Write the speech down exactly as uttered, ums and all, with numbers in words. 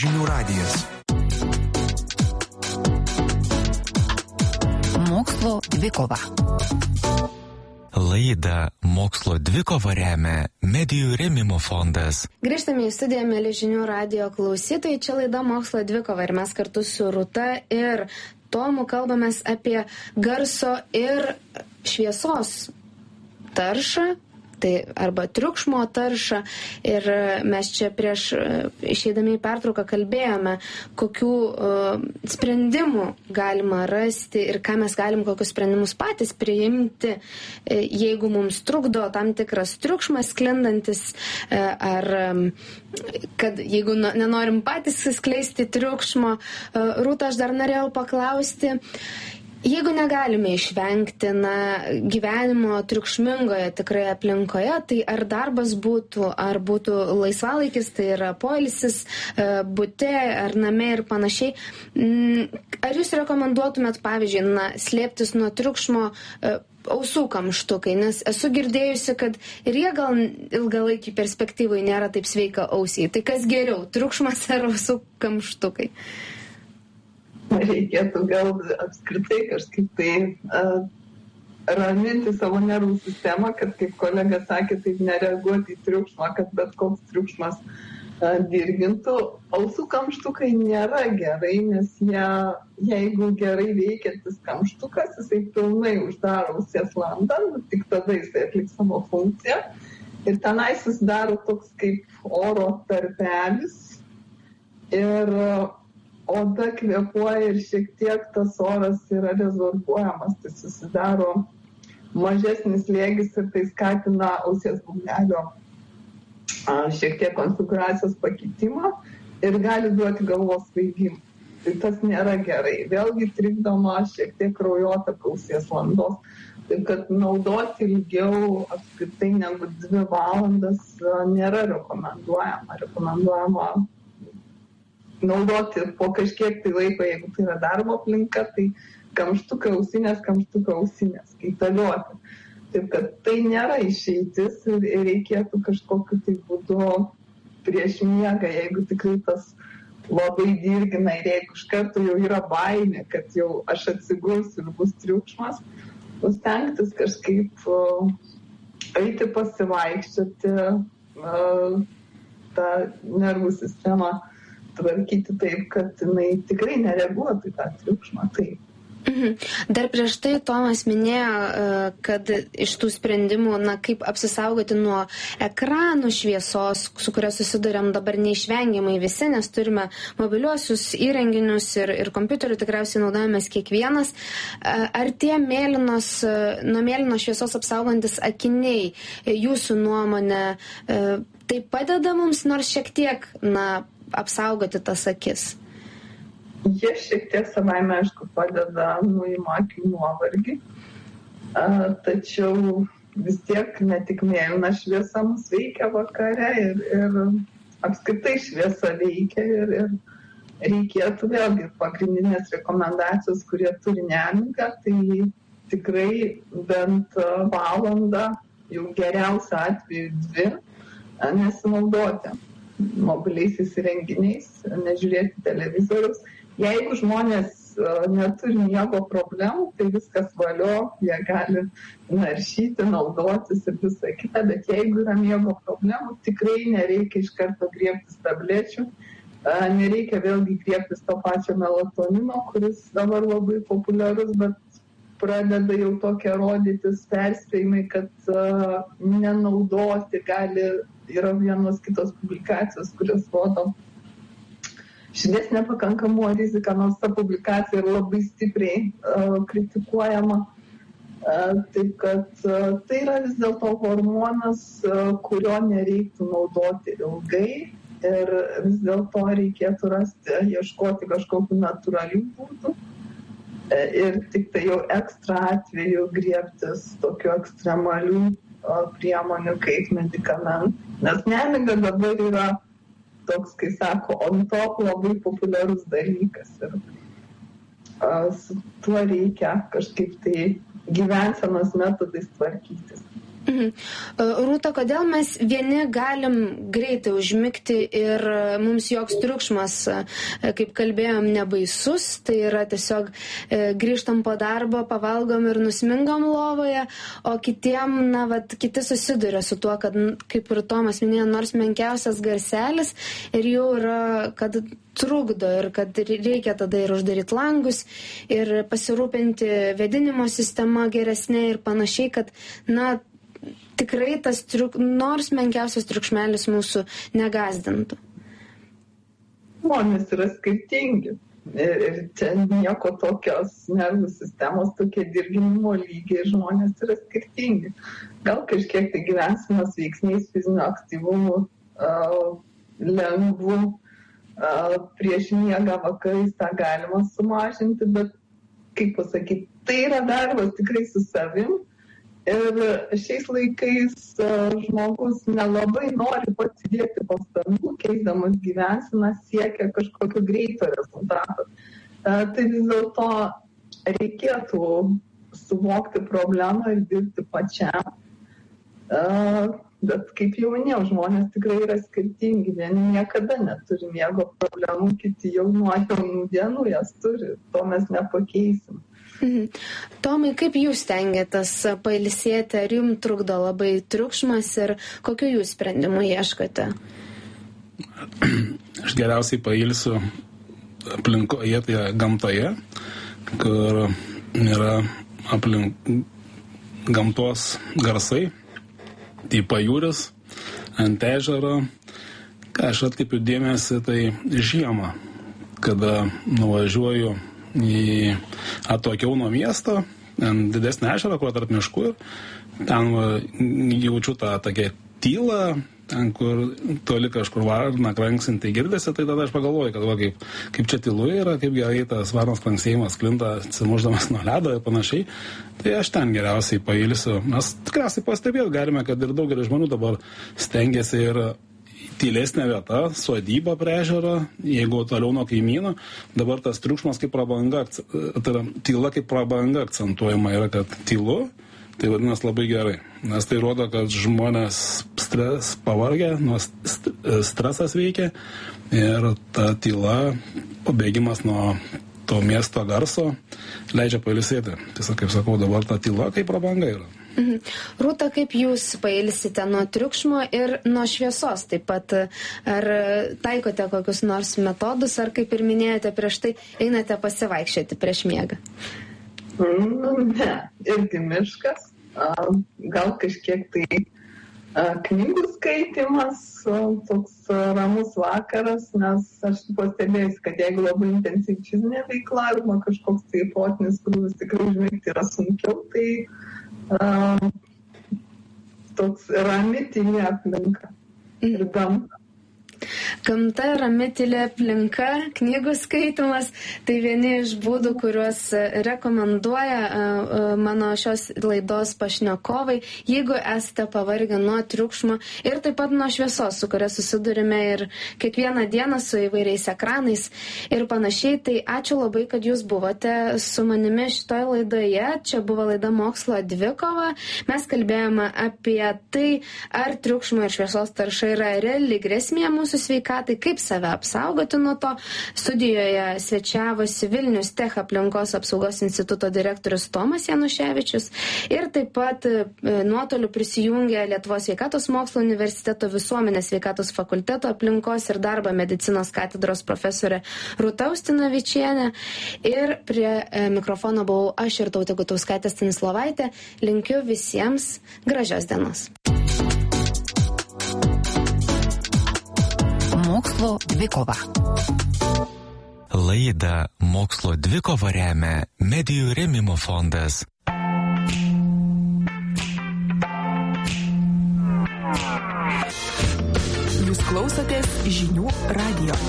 Žinių radijas. Mokslo dvikova. Laidą Mokslo dvikova remia Medijų rėmimo fondas. Grįžtame į studiją, mėly Žinių radijo klausytojai. Čia laida Mokslo dvikova ir mes kartu su Rūta ir Tomu kalbamės apie garso ir šviesos taršą, tai arba triukšmo taršą, ir mes čia prieš išeidami į pertrauką kalbėjome, kokių uh, sprendimų galima rasti ir ką mes galim, kokius sprendimus patys priimti, jeigu mums trukdo tam tikras triukšmas sklindantis, uh, ar um, kad jeigu nenorim patys skleisti triukšmo. Uh, Rūta, aš dar norėjau paklausti, jeigu negalime išvengti na, gyvenimo triukšmingoje tikrai aplinkoje, tai ar darbas būtų, ar būtų laisvalaikis, tai yra poilsis bute ar name ir panašiai. Ar jūs rekomenduotumėt, pavyzdžiui, na, slėptis nuo triukšmo ausų kamštukai, nes esu girdėjusi, kad ir jie gal ilgalaikį perspektyvai nėra taip sveika ausiai. Tai kas geriau, triukšmas ar ausų kamštukai? Reikėtų gal apskritai kažkaip tai uh, raminti savo nervų sistemą, kad, kaip kolega sakė, taip nereaguoti į triukšmą, kad bet koks triukšmas uh, dirgintų. Ausų kamštukai nėra gerai, nes jie, jeigu gerai veikiantis kamštukas, jisai pilnai uždaro ausies landą, tik tada jisai atliks savo funkciją. Ir tenai susidaro toks kaip oro tarpelis. Ir oda kvėpuoja ir šiek tiek tas oras yra rezorbuojamas, tai susidaro mažesnis slėgis ir tai skatina ausies būgnelio šiek tiek konfiguracijos pakitimą ir gali duoti galvos svaigimą. Tai tas nėra gerai. Vėlgi trikdoma šiek tiek kraujotaka ausies landos. Taip kad naudoti ilgiau apskritai negu dvi valandas nėra rekomenduojama. Rekomenduojama naudoti po kažkiek tai laiko, jeigu tai yra darbo aplinka, tai kamštuką ausinės, kamštuką ausinės, kaitaliuoti. Taip kad tai nėra išeitis ir reikėtų kažkokiu tai būdu prieš miegą, jeigu tikrai tas labai dirgina ir jeigu iš karto jau yra baimė, kad jau aš atsigulsiu ir bus triukšmas, stengtis kažkaip uh, eiti pasivaikščioti, uh, tą nervų sistemą tvarkyti taip, kad jinai tikrai nereaguotų į tą triukšmą. Taip. Mhm. Dar prieš tai Tomas minėjo, kad iš tų sprendimų, na, kaip apsisaugoti nuo ekranų šviesos, su kuria susiduriam dabar neišvengiamai visi, nes turime mobiliuosius įrenginius ir, ir kompiuterių tikriausiai naudojamės kiekvienas. Ar tie mėlynos, nuo mėlynos šviesos apsaugantis akiniai, jūsų nuomonė, tai padeda mums nors šiek tiek, na, apsaugoti tas akis? Jie šiek tiek savaime, aišku, padeda nuima akių nuovargį, tačiau vis tiek ne tik mėlyna šviesa mus veikia vakare ir, ir apskritai šviesa veikia ir, ir reikėtų vėlgi pagrindinės rekomendacijos, kurie turi nemigą, tai tikrai bent valandą, jau geriausiu atveju dvi, nesinaudoti mobiliaisiais įrenginiais, nežiūrėti televizorius. Jeigu žmonės uh, neturi miego problemų, tai viskas valio, jie gali naršyti, naudotis ir visą kitą, bet jeigu yra miego problemų, tikrai nereikia iš karto griebtis tablečių, uh, nereikia vėlgi griebtis to pačio melatonino, kuris dabar labai populiarus, bet pradeda jau tokie rodytis perspėjimai, kad uh, nenaudoti gali. Yra vienos kitos publikacijos, kurios rodo širdies nepakankamumo riziką, nors ta publikacija yra labai stipriai uh, kritikuojama. Uh, taip kad uh, tai yra vis dėlto hormonas, uh, kurio nereiktų naudoti ilgai ir vis dėlto reikėtų rasti, ieškoti kažkokių natūralių būdų uh, ir tik tai jau ekstra atveju griebtis tokių ekstremalių priemonių kaip medikamentų. Nes nemiga dabar yra toks, kai sako, on top labai populiarus dalykas. Ir a, su tuo reikia kažkaip tai gyvensenos metodais tvarkytis. Mhm. Rūta, kodėl mes vieni galim greitai užmigti ir mums joks triukšmas, kaip kalbėjom, nebaisus, tai yra tiesiog grįžtam po darbo, pavalgom ir nusmingom lovoje, o kitiem, na, vat, kiti susiduria su tuo, kad, kaip ir Tomas minėjo, nors menkiausias garselis ir jau yra, kad trukdo ir kad reikia tada ir uždaryti langus ir pasirūpinti vėdinimo sistema geresnė ir panašiai, kad, na, tikrai tas triuk, nors menkiausias triukšmelis mūsų negazdintų. Žmonės yra skirtingi. Ir, ir čia nieko tokios nervų sistemos, tokie dirginimo lygiai, žmonės yra skirtingi. Gal kažkiek tai gyvensenos veiksniais, fizinio aktyvumu, uh, lengvų, uh, prieš miegą vakarais tą galima sumažinti, bet, kaip pasakyti, tai yra darbas tikrai su savim. Ir šiais laikais žmogus nelabai nori pats įdėti pastangų, keisdamas gyvenseną, siekia kažkokio greito rezultato. Tai vis dėlto reikėtų suvokti problemą ir dirbti pačiam. Bet kaip jau minėjau, žmonės tikrai yra skirtingi. Vieni niekada neturi miego problemų, kiti jau nuo jaunų dienų jas turi. To mes nepakeisim. Mhm. Tomai, kaip jūs stengiatės pailsėti, ar jums trukdo labai triukšmas ir kokiu jūs sprendimu ieškote? Aš geriausiai pailsiu aplinkoje, tai gamtoje, kur yra aplink gamtos garsai, tai pajūris, ant ežero. Ką aš atkreipiu dėmesį, tai žiemą, kada nuvažiuoju į atokiau nuo miesto, ant didesnį ežerą, kur tarp miškų, ten jaučiu tą tokią tylą, ten, kur toli kažkur varna kranksinti girdėsi, tai tada aš pagalvoju, kad va, kaip, kaip čia tylu yra, kaip gerai tas varnos kranksėjimas klinta, atsimuždamas nuo ledo ir panašiai, tai aš ten geriausiai pailsiu. Mes tikriausiai pastebėti galime, kad ir daugelis žmonių dabar stengiasi ir tylesnė vieta, sodyba prie ežero, jeigu toliau nuo kaimynų, dabar tas triukšmas kaip prabanga, tai yra tyla kaip prabanga akcentuojama yra, kad tylu, tai vadinasi labai gerai, nes tai rodo, kad žmonės stres, pavargę, nuo stresas veikia ir ta tyla, pabėgimas nuo to miesto garso leidžia pailsėti. Tiesiog, kaip sakau, dabar ta tyla kaip prabanga yra. Mhm. Rūta, kaip jūs pailsite nuo triukšmo ir nuo šviesos? Taip pat, ar taikote kokius nors metodus, ar kaip ir minėjote prieš tai, einate pasivaikščioti prieš miegą? Nu, ne, irgi miškas, gal kažkiek tai knygų skaitimas, toks ramus vakaras, nes aš pastebėjusi, kad jeigu labai intensyvi fizinė veikla arba kažkoks tai protinis krūvis tikrai užmigti yra sunkiau, tai Uh, toks rami tyli aplinka ir gamta. Gamta, rami tyli aplinka, knygų skaitimas, tai vieni iš būdų, kuriuos rekomenduoja mano šios laidos pašnekovai, jeigu esate pavargę nuo triukšmo ir taip pat nuo šviesos, su kuria susidurime ir kiekvieną dieną su įvairiais ekranais ir panašiai. Tai ačiū labai, kad jūs buvote su manimi šitoje laidoje. Čia buvo laida Mokslo dvikova. Mes kalbėjome apie tai, ar triukšmo ir šviesos tarša yra reali grėsmė mūsų sveikatai, kaip save apsaugoti nuo to. Studijoje svečiavosi Vilnius Tech aplinkos apsaugos instituto direktorius Tomas Januševičius ir taip pat e, nuotoliu prisijungė Lietuvos sveikatos mokslo universiteto visuomenės sveikatos fakulteto aplinkos ir darbo medicinos katedros profesorė Rūta Ustinavičienė ir prie e, mikrofono buvau aš ir Tautė Gutauskaitė Stanislovaitė. Linkiu visiems gražios dienos. Mokslo dvikova. Laidą Mokslo dvikova remia Medijų rėmimo fondas. Jūs klausotės žinių radijo.